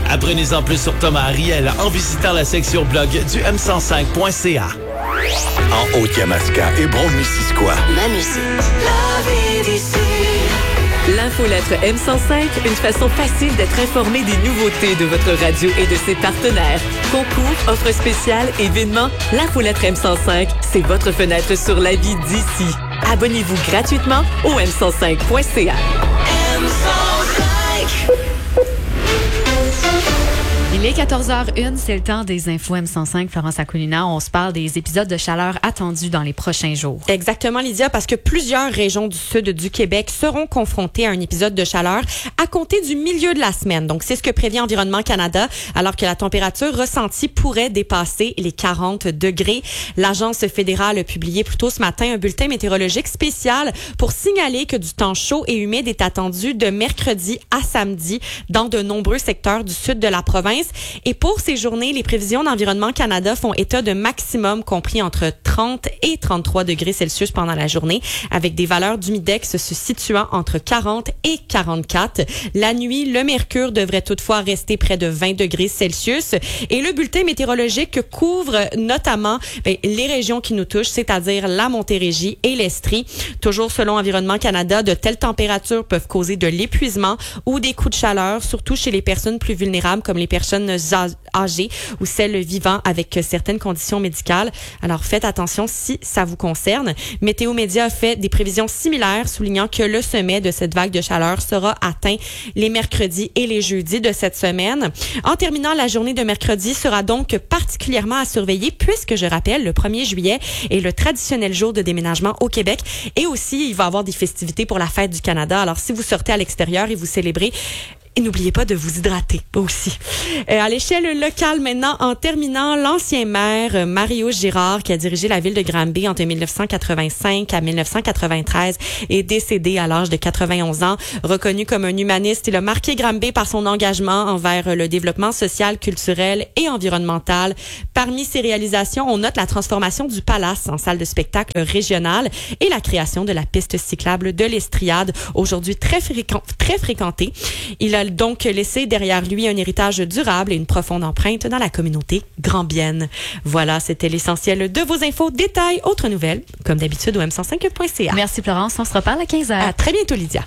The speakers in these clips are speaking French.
Apprenez-en plus sur Thomas Ariel en visitant la section blog du m105.ca. En Haute-Yamaska et Brome-Missisquoi. Ma musique. La vie d'ici. L'infolettre M105, une façon facile d'être informé des nouveautés de votre radio et de ses partenaires. Concours, offres spéciales, événements, l'infolettre M105, c'est votre fenêtre sur la vie d'ici. Abonnez-vous gratuitement au m105.ca. Il est 14h01, c'est le temps des infos M105. Florence Acolina, on se parle des épisodes de chaleur attendus dans les prochains jours. Exactement, Lydia, parce que plusieurs régions du sud du Québec seront confrontées à un épisode de chaleur à compter du milieu de la semaine. Donc, c'est ce que prévient Environnement Canada, alors que la température ressentie pourrait dépasser les 40 degrés. L'Agence fédérale a publié plus tôt ce matin un bulletin météorologique spécial pour signaler que du temps chaud et humide est attendu de mercredi à samedi dans de nombreux secteurs du sud de la province. Et pour ces journées, les prévisions d'Environnement Canada font état de maximum compris entre 30 et 33 degrés Celsius pendant la journée, avec des valeurs d'humidex se situant entre 40 et 44. La nuit, le mercure devrait toutefois rester près de 20 degrés Celsius. Et le bulletin météorologique couvre notamment les régions qui nous touchent, c'est-à-dire la Montérégie et l'Estrie. Toujours selon Environnement Canada, de telles températures peuvent causer de l'épuisement ou des coups de chaleur, surtout chez les personnes plus vulnérables comme les personnes âgées ou celles vivant avec certaines conditions médicales. Alors faites attention si ça vous concerne. Météo Média a fait des prévisions similaires, soulignant que le sommet de cette vague de chaleur sera atteint les mercredis et les jeudis de cette semaine. En terminant, la journée de mercredi sera donc particulièrement à surveiller puisque, je rappelle, le 1er juillet est le traditionnel jour de déménagement au Québec et aussi il va y avoir des festivités pour la fête du Canada. Alors si vous sortez à l'extérieur et vous célébrez, et n'oubliez pas de vous hydrater aussi. À l'échelle locale maintenant, en terminant, l'ancien maire Mario Girard, qui a dirigé la ville de Granby entre 1985 à 1993, est décédé à l'âge de 91 ans. Reconnu comme un humaniste, il a marqué Granby par son engagement envers le développement social, culturel et environnemental. Parmi ses réalisations, on note la transformation du Palace en salle de spectacle régionale et la création de la piste cyclable de l'Estriade, aujourd'hui très fréquentée. Il a donc laissé derrière lui un héritage durable et une profonde empreinte dans la communauté grambienne. Voilà, c'était l'essentiel de vos infos. Détails, autres nouvelles, comme d'habitude au m105.ca. Merci Florence, on se reparle à 15h. À très bientôt, Lydia.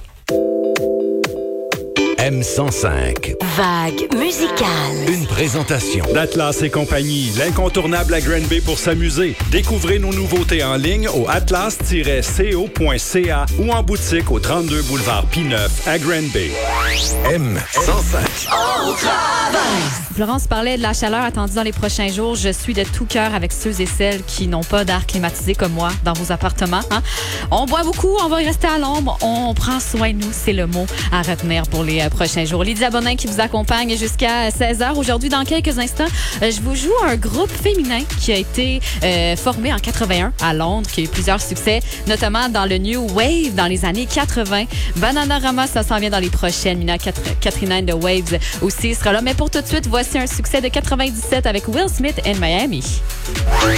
M105. Vague musicale. Une présentation d'Atlas et compagnie, l'incontournable à Granby pour s'amuser. Découvrez nos nouveautés en ligne au atlas-co.ca ou en boutique au 32 boulevard P9 à Granby. M105. Au travail. Florence parlait de la chaleur attendue dans les prochains jours. Je suis de tout cœur avec ceux et celles qui n'ont pas d'air climatisé comme moi dans vos appartements. Hein? On boit beaucoup, on va y rester à l'ombre, on prend soin de nous, c'est le mot à retenir pour les prochains jours. Lydia Bonin qui vous accompagne jusqu'à 16h. Aujourd'hui, dans quelques instants, je vous joue un groupe féminin qui a été formé en 81 à Londres, qui a eu plusieurs succès, notamment dans le New Wave dans les années 80. Bananarama, ça s'en vient dans les prochaines. Mina Catherine de Waves aussi sera là. Mais pour tout de suite, voici un succès de 97 avec Will Smith and Miami.